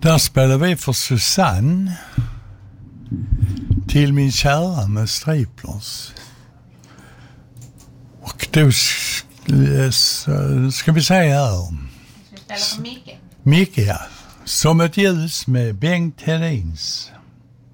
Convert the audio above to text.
Där spelar vi för Susanne. Till min kära med Striplers. Och då ska vi säga här. Vi spelar för Micke. Micke, ja. Som ett ljus med Bengt Hedins.